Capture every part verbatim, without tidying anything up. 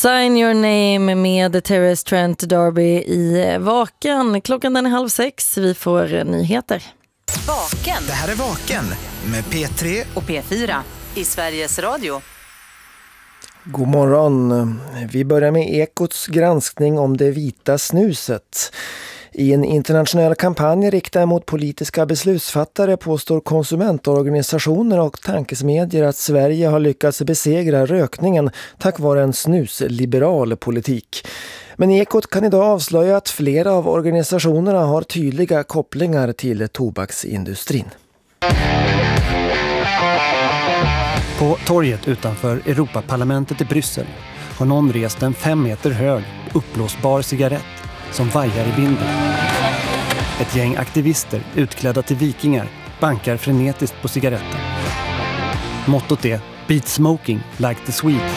Sign Your Name med Therese Trent D'Arby i Vaken. Klockan den är halv sex. Vi får nyheter. Vaken. Det här är Vaken med P tre och P fyra i Sveriges Radio. God morgon. Vi börjar med Ekots granskning om det vita snuset. I en internationell kampanj riktad mot politiska beslutsfattare påstår konsumentorganisationer och tankesmedier att Sverige har lyckats besegra rökningen tack vare en snusliberal politik. Men Ekot kan idag avslöja att flera av organisationerna har tydliga kopplingar till tobaksindustrin. På torget utanför Europaparlamentet i Bryssel har någon rest en fem meter hög uppblåsbar cigarett som vajar i vinden. Ett gäng aktivister utklädda till vikingar bankar frenetiskt på cigaretten. Mottot är Beat Smoking Like the Swedes.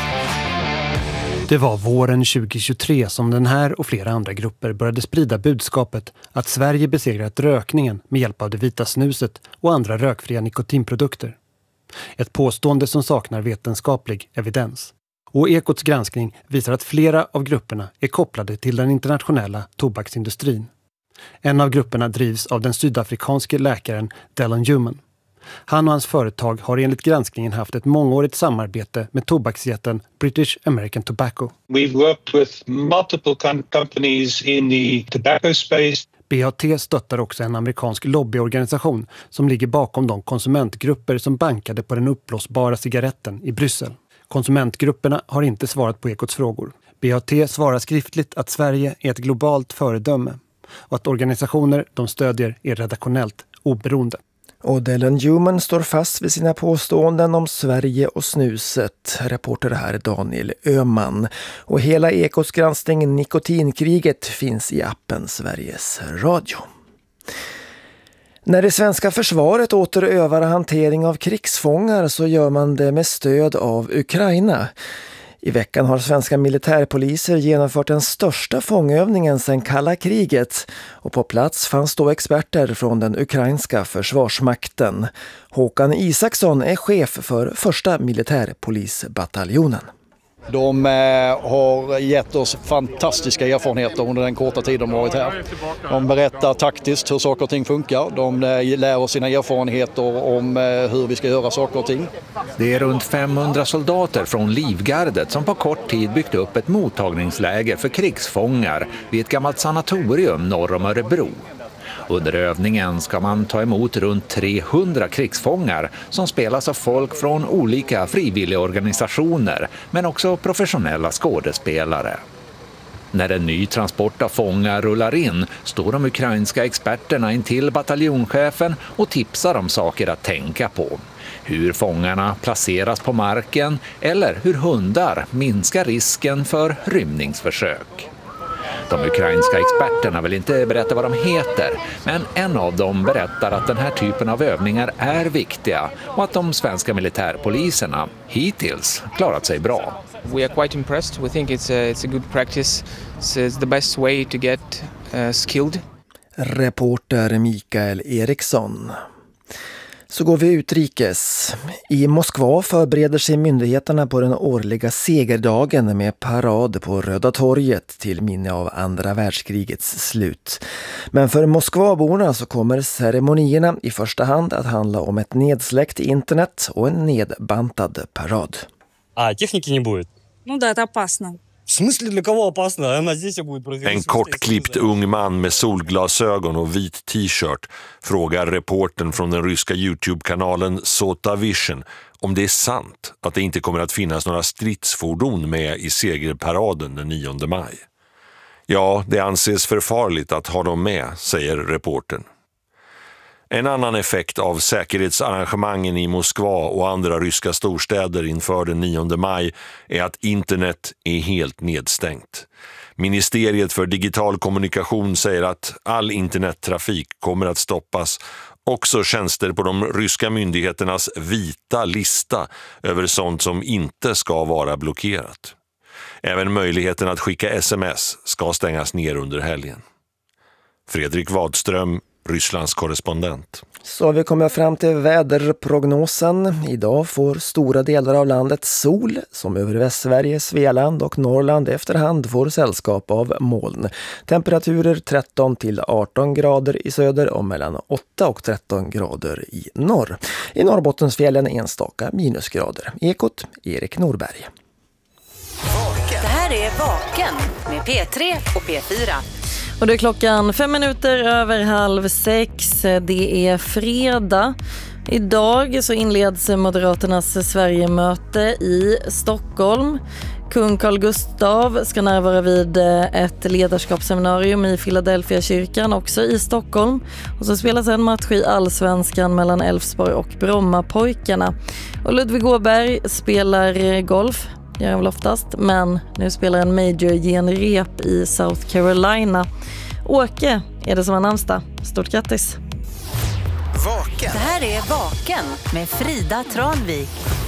Det var våren tjugohundratjugotre som den här och flera andra grupper började sprida budskapet att Sverige besegrat rökningen med hjälp av det vita snuset och andra rökfria nikotinprodukter. Ett påstående som saknar vetenskaplig evidens. Och Ekots granskning visar att flera av grupperna är kopplade till den internationella tobaksindustrin. En av grupperna drivs av den sydafrikanske läkaren Dylan Newman. Han och hans företag har enligt granskningen haft ett mångårigt samarbete med tobaksjätten British American Tobacco. We've worked with multiple com- companies in the tobacco space. B A T stöttar också en amerikansk lobbyorganisation som ligger bakom de konsumentgrupper som bankade på den uppblåsbara cigaretten i Bryssel. Konsumentgrupperna har inte svarat på Ekots frågor. B A T svarar skriftligt att Sverige är ett globalt föredöme och att organisationer de stödjer är redaktionellt oberoende. Och Dylan Newman står fast vid sina påståenden om Sverige och snuset. Reporter här Daniel Öhman. Och hela Ekots granskning Nikotinkriget finns i appen Sveriges Radio. När det svenska försvaret åter övar hantering av krigsfångar så gör man det med stöd av Ukraina. I veckan har svenska militärpoliser genomfört den största fångövningen sedan kalla kriget och på plats fanns då experter från den ukrainska försvarsmakten. Håkan Isaksson är chef för första militärpolisbataljonen. De eh, har gett oss fantastiska erfarenheter under den korta tid de har varit här. De berättar taktiskt hur saker och ting funkar. De eh, lär oss sina erfarenheter om eh, hur vi ska göra saker och ting. Det är runt femhundra soldater från Livgardet som på kort tid byggt upp ett mottagningsläger för krigsfångar vid ett gammalt sanatorium norr om Örebro. Under övningen ska man ta emot runt trehundra krigsfångar som spelas av folk från olika frivilliga organisationer men också professionella skådespelare. När en ny transport av fångar rullar in står de ukrainska experterna intill bataljonschefen och tipsar om saker att tänka på. Hur fångarna placeras på marken eller hur hundar minskar risken för rymningsförsök. De ukrainska experterna vill inte berätta vad de heter, men en av dem berättar att den här typen av övningar är viktiga och att de svenska militärpoliserna hittills klarat sig bra. We are quite impressed. We think it's a, it's a good practice. It's the best way to get uh, skilled. Reporter Mikael Eriksson. Så går vi utrikes. I Moskva förbereder sig myndigheterna på den årliga segerdagen med parad på Röda torget till minne av andra världskrigets slut. Men för Moskvaborna så kommer ceremonierna i första hand att handla om ett nedsläckt internet och en nedbantad parad. А техники не будет. Ну да, это опасно. En kortklippt ung man med solglasögon och vit t-shirt frågar reportern från den ryska YouTube-kanalen Sota Vision om det är sant att det inte kommer att finnas några stridsfordon med i segerparaden den nionde maj. Ja, det anses för farligt att ha dem med, säger reportern. En annan effekt av säkerhetsarrangemangen i Moskva och andra ryska storstäder inför den nionde maj är att internet är helt nedstängt. Ministeriet för digital kommunikation säger att all internettrafik kommer att stoppas. Också tjänster på de ryska myndigheternas vita lista över sånt som inte ska vara blockerat. Även möjligheten att skicka sms ska stängas ner under helgen. Fredrik Wadström, Rysslands korrespondent. Så vi kommer fram till väderprognosen. Idag får stora delar av landet sol, som över Västsverige, Svealand och Norrland efterhand får sällskap av moln. Temperaturer tretton till arton grader i söder och mellan åtta och tretton grader i norr. I Norrbottensfjällen enstaka minusgrader. Ekot, Erik Norberg. Det här är Vaken med P tre och P fyra. Och det är klockan fem minuter över halv sex. Det är fredag. Idag så inleds Moderaternas Sverigemöte i Stockholm. Kung Carl Gustaf ska närvara vid ett ledarskapsseminarium i Philadelphia kyrkan, också i Stockholm. Och så spelas en match i Allsvenskan mellan Elfsborg och Brommapojkarna. Och Ludvig Åberg spelar golf, gör han väl oftast, men nu spelar en major genrep i South Carolina. Åke är det som har namnsdag. Stort grattis! Vaken. Det här är Vaken med Frida Tranvik.